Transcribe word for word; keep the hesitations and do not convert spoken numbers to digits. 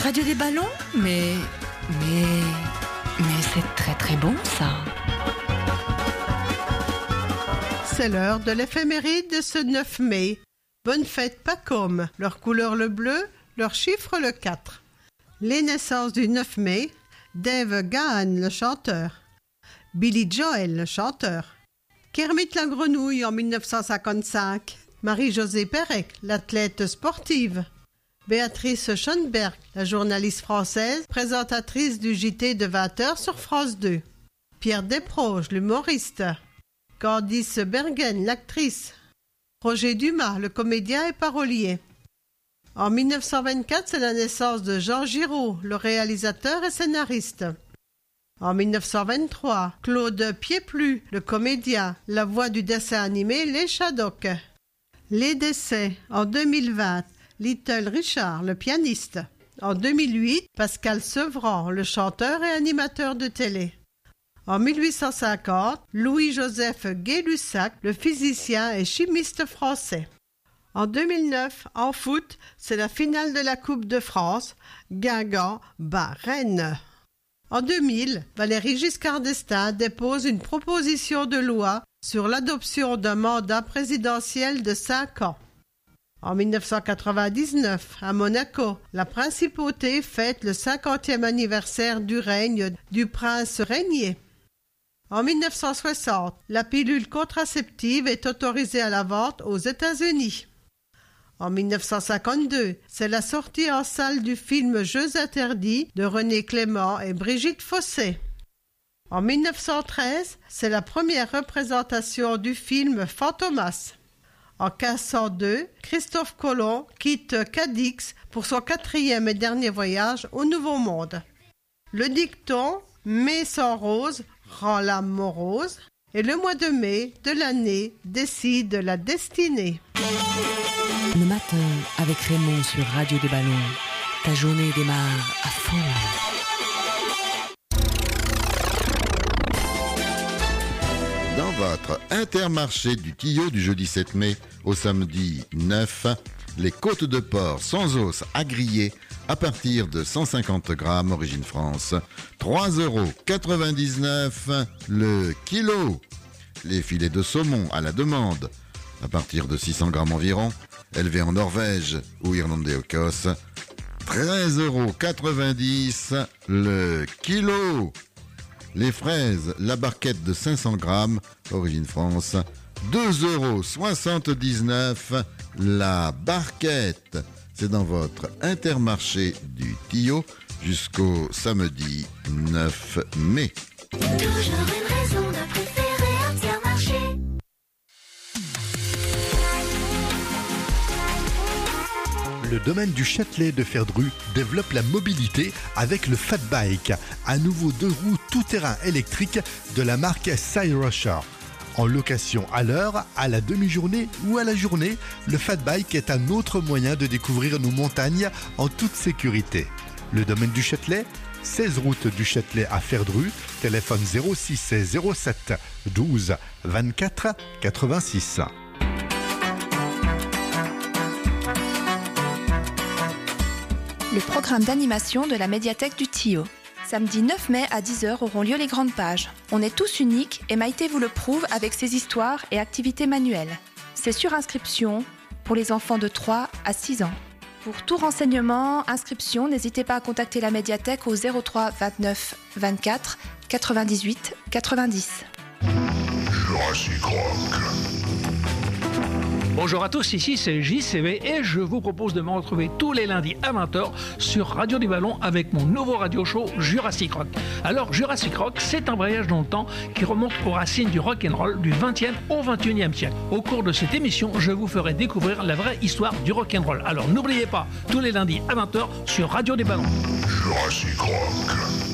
Radio des ballons? Mais... Mais... Mais c'est très très bon ça. C'est l'heure de l'éphéméride de ce neuf mai. Bonne fête Pacôme, leur couleur le bleu, leur chiffre le quatre. Les naissances du neuf mai, Dave Gahan le chanteur, Billy Joel le chanteur, Kermit la grenouille en mille neuf cent cinquante-cinq, Marie-Josée Pérec, l'athlète sportive, Béatrice Schoenberg, la journaliste française, présentatrice du J T de vingt heures sur France deux, Pierre Desproges, l'humoriste, Candice Bergen, l'actrice, Roger Dumas, le comédien et parolier. En mille neuf cent vingt-quatre, c'est la naissance de Jean Giraud, le réalisateur et scénariste. En mille neuf cent vingt-trois, Claude Pieplu, le comédien, la voix du dessin animé Les Shadocks. Les décès, en deux mille vingt, Little Richard, le pianiste. En deux mille huit, Pascal Sevran, le chanteur et animateur de télé. En mille huit cent cinquante, Louis-Joseph Gay-Lussac, le physicien et chimiste français. En deux mille neuf, en foot, c'est la finale de la Coupe de France, Guingamp bat Rennes. En deux mille, Valéry Giscard d'Estaing dépose une proposition de loi sur l'adoption d'un mandat présidentiel de cinq ans. En mille neuf cent quatre-vingt-dix-neuf, à Monaco, la principauté fête le cinquantième anniversaire du règne du prince régnier. En mille neuf cent soixante, la pilule contraceptive est autorisée à la vente aux États-Unis. En mille neuf cent cinquante-deux, c'est la sortie en salle du film Jeux interdits de René Clément et Brigitte Fossé. En mille neuf cent treize, c'est la première représentation du film Fantomas. En quinze cent deux, Christophe Colomb quitte Cadix pour son quatrième et dernier voyage au Nouveau Monde. Le dicton « Mai sans rose rend l'âme morose » et le mois de mai de l'année décide la destinée. Le matin, avec Raymond sur Radio des ballons, ta journée démarre à fond. Dans votre Intermarché du Tillot du jeudi sept mai au samedi neuf, les côtes de porc sans os à griller à partir de cent cinquante grammes origine France, trois euros quatre-vingt-dix-neuf le kilo. Les filets de saumon à la demande à partir de six cents grammes environ, élevés en Norvège ou Irlande et Écosse, treize euros quatre-vingt-dix le kilo. Les fraises, la barquette de cinq cents grammes, origine France, deux euros soixante-dix-neuf la barquette. C'est dans votre Intermarché du Tillot jusqu'au samedi neuf mai. Toujours une raison de préférer Intermarché. Le domaine du Châtelet de Ferdru développe la mobilité avec le Fat Bike, un nouveau deux roues tout-terrain électrique de la marque Cyrusher. En location à l'heure, à la demi-journée ou à la journée, le Fat Bike est un autre moyen de découvrir nos montagnes en toute sécurité. Le domaine du Châtelet, seize route du Châtelet à Ferdru, téléphone zéro six zéro sept douze vingt-quatre quatre-vingt-six. Le programme d'animation de la médiathèque du Tillot. Samedi neuf mai à dix heures auront lieu les grandes pages. On est tous uniques et Maïté vous le prouve avec ses histoires et activités manuelles. C'est sur inscription pour les enfants de trois à six ans. Pour tout renseignement, inscription, n'hésitez pas à contacter la médiathèque au zéro trois vingt-neuf vingt-quatre quatre-vingt-dix-huit quatre-vingt-dix. Jurassic Rock. Bonjour à tous, ici c'est J C V et je vous propose de me retrouver tous les lundis à vingt heures sur Radio du Ballon avec mon nouveau radio show Jurassic Rock. Alors Jurassic Rock, c'est un voyage dans le temps qui remonte aux racines du rock'n'roll du vingtième au vingt et unième siècle. Au cours de cette émission, je vous ferai découvrir la vraie histoire du rock'n'roll. Alors n'oubliez pas, tous les lundis à vingt heures sur Radio des Ballons. Jurassic Rock.